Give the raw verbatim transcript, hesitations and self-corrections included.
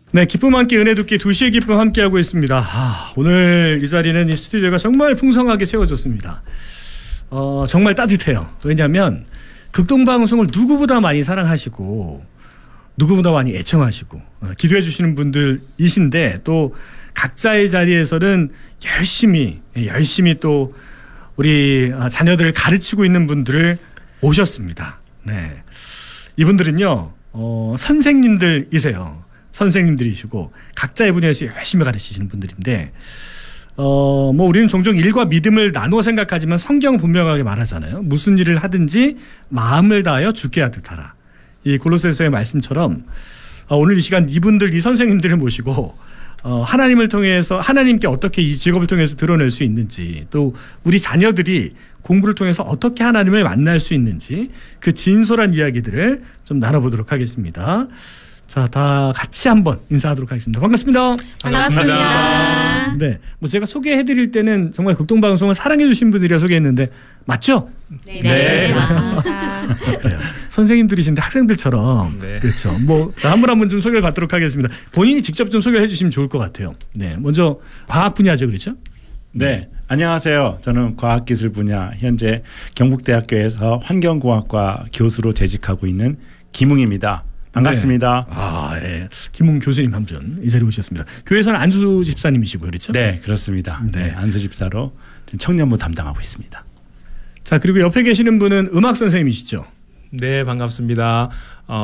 네, 기쁨 함께 은혜 듣기 두 시의 기쁨 함께하고 있습니다. 아, 오늘 이 자리는 이 스튜디오가 정말 풍성하게 채워졌습니다. 어, 정말 따뜻해요. 왜냐하면 극동방송을 누구보다 많이 사랑하시고 누구보다 많이 애청하시고 어, 기도해 주시는 분들이신데 또 각자의 자리에서는 열심히 열심히 또 우리 자녀들을 가르치고 있는 분들을 오셨습니다. 네, 이분들은요 어, 선생님들이세요. 선생님들이시고 각자의 분야에서 열심히 가르치시는 분들인데 어, 뭐 우리는 종종 일과 믿음을 나누어 생각하지만 성경 분명하게 말하잖아요. 무슨 일을 하든지 마음을 다하여 주께 하듯 하라. 이 골로새서의 말씀처럼 어, 오늘 이 시간 이분들 이 선생님들을 모시고 어, 하나님을 통해서 하나님께 어떻게 이 직업을 통해서 드러낼 수 있는지 또 우리 자녀들이 공부를 통해서 어떻게 하나님을 만날 수 있는지 그 진솔한 이야기들을 좀 나눠보도록 하겠습니다. 자, 다 같이 한번 인사하도록 하겠습니다. 반갑습니다. 반갑습니다. 네, 뭐 제가 소개해드릴 때는 정말 극동방송을 사랑해주신 분들이라 소개했는데 맞죠? 네, 네, 맞습니다. 그래요. 선생님들이신데 학생들처럼 네. 그렇죠. 뭐 자, 한 분 한 분 좀 소개를 받도록 하겠습니다. 본인이 직접 좀 소개를 해주시면 좋을 것 같아요. 네, 먼저 과학 분야죠, 그렇죠? 네, 안녕하세요. 저는 과학기술 분야 현재 경북대학교에서 환경공학과 교수로 재직하고 있는 김웅입니다. 반갑습니다. 네. 아, 예. 김웅 교수님 한 분 이 자리에 오셨습니다. 교회에서는 안수 집사님이시고요, 그렇죠? 네, 그렇습니다. 네. 네, 안수집사로 청년부 담당하고 있습니다. 자, 그리고 옆에 계시는 분은 음악 선생님이시죠? 네, 반갑습니다. 어,